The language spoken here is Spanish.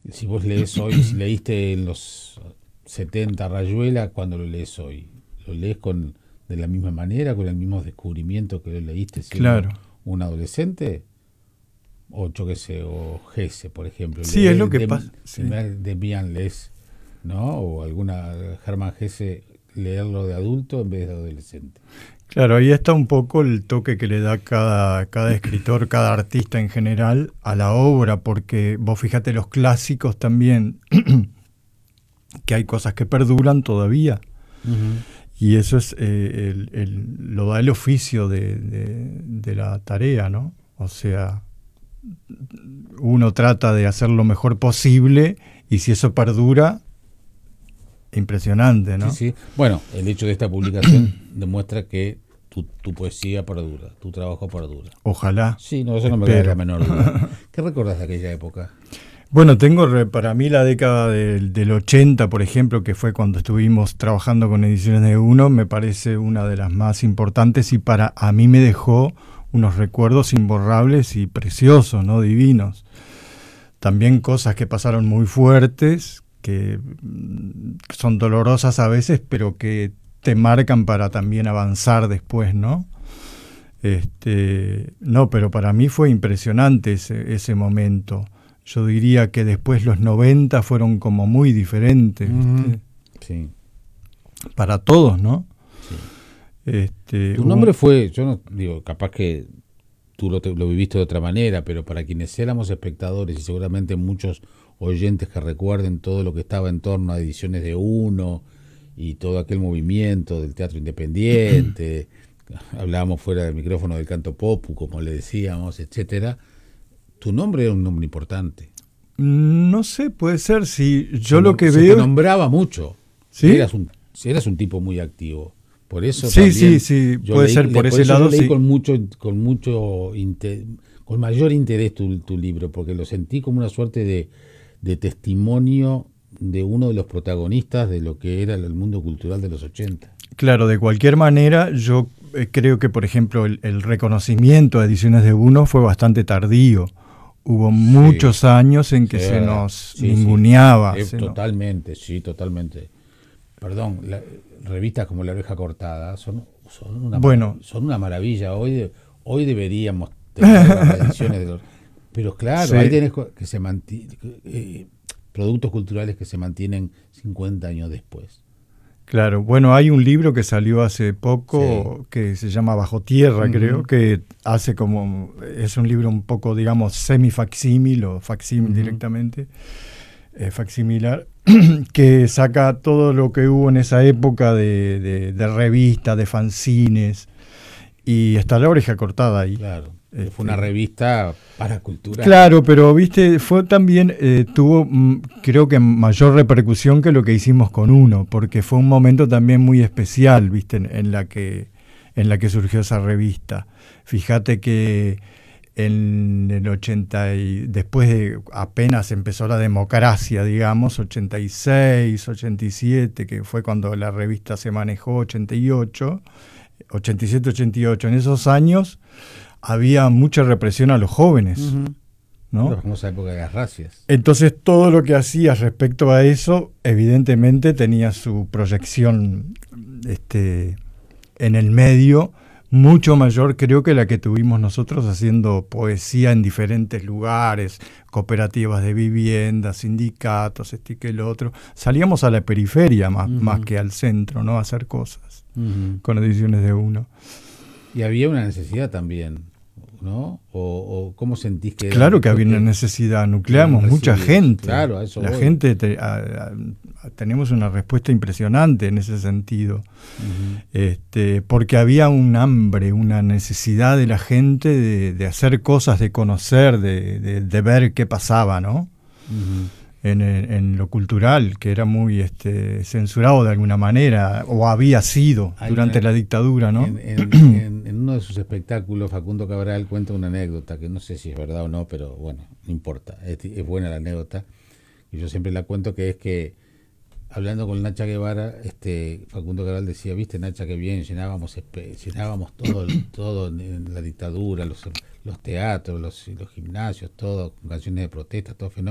si vos lees hoy, si leíste en los 70 Rayuela, ¿cuándo lo lees hoy? ¿Lo lees de la misma manera, con el mismo descubrimiento que lo leíste siendo Claro. un adolescente? O yo qué sé, o Hesse, por ejemplo. Sí, es lo que pasa. Sí. De Mian lees, ¿no? O alguna Hermann Hesse, leerlo de adulto en vez de adolescente. Claro, ahí está un poco el toque que le da cada escritor, cada artista en general a la obra, porque vos fíjate los clásicos también, que hay cosas que perduran todavía. Uh-huh. Y eso es lo da el oficio de la tarea, ¿no? O sea, uno trata de hacer lo mejor posible y si eso perdura, impresionante, ¿no? Sí, sí. Bueno, el hecho de esta publicación demuestra que tu poesía perdura, tu trabajo perdura. Ojalá. Sí, no, eso no me cabe la menor duda. ¿Qué recordás de aquella época? Bueno, tengo para mí la década del 80, por ejemplo, que fue cuando estuvimos trabajando con Ediciones de Uno, me parece una de las más importantes y a mí me dejó unos recuerdos imborrables y preciosos, ¿no? Divinos. También cosas que pasaron muy fuertes, que son dolorosas a veces, pero que te marcan para también avanzar después, ¿no? No, pero para mí fue impresionante ese momento. Yo diría que después los 90 fueron como muy diferentes, ¿viste? Sí. Para todos, ¿no? Sí. Tu nombre fue, yo no digo, capaz que tú lo viviste de otra manera, pero para quienes éramos espectadores y seguramente muchos oyentes que recuerden todo lo que estaba en torno a Ediciones de Uno y todo aquel movimiento del teatro independiente, hablábamos fuera del micrófono del canto popu, como le decíamos, etcétera. Tu nombre era un nombre importante. No sé, puede ser, si yo lo que se veo... te nombraba mucho. ¿Sí? Eras un tipo muy activo. Por eso sí, también, sí, puede ser por ese lado, leí sí. con mayor interés tu libro, porque lo sentí como una suerte de testimonio de uno de los protagonistas de lo que era el mundo cultural de los 80. Claro, de cualquier manera, yo creo que, por ejemplo, el reconocimiento a Ediciones de Uno fue bastante tardío. Hubo muchos años en que se nos ninguneaba. Totalmente, sí, totalmente. Perdón, revistas como La Oreja Cortada son una maravilla. Hoy deberíamos tener las ediciones de los... Pero claro, ahí tenés que se productos culturales que se mantienen 50 años después. Claro, bueno, hay un libro que salió hace poco que se llama Bajo Tierra, creo, que hace como, es un libro un poco, digamos, semi-facsímil o facsímil directamente, facsimilar, que saca todo lo que hubo en esa época de revistas, de fanzines, y está La Oreja Cortada ahí. Claro. Fue una revista paracultural. Claro, pero viste, fue también, tuvo creo que mayor repercusión que lo que hicimos con Uno, porque fue un momento también muy especial, viste, en la que surgió esa revista. Fíjate que en el 80 y después de apenas empezó la democracia, digamos, 86, 87, que fue cuando la revista se manejó, 88, 87, 88, en esos años había mucha represión a los jóvenes, ¿no? La famosa época de las racias. Entonces todo lo que hacías respecto a eso, evidentemente tenía su proyección en el medio, mucho mayor creo que la que tuvimos nosotros haciendo poesía en diferentes lugares, cooperativas de vivienda, sindicatos, que el otro. Salíamos a la periferia más que al centro, ¿no? A hacer cosas con Ediciones de Uno. Y había una necesidad también, ¿no? ¿O cómo sentís que era? Claro que había una necesidad, nucleamos mucha gente. Claro, a eso la voy. Gente, tenemos una respuesta impresionante en ese sentido. Porque había un hambre, una necesidad de la gente de hacer cosas, de conocer, de ver qué pasaba, ¿no? En lo cultural, que era muy censurado de alguna manera, o había sido durante la dictadura, ¿no? En uno de sus espectáculos, Facundo Cabral cuenta una anécdota, que no sé si es verdad o no, pero bueno, no importa, es buena la anécdota, y yo siempre la cuento, que es que, hablando con Nacha Guevara, Facundo Cabral decía, viste Nacha, qué bien, llenábamos todo en la dictadura, los teatros, los gimnasios, todo, con canciones de protesta, todo fenómeno.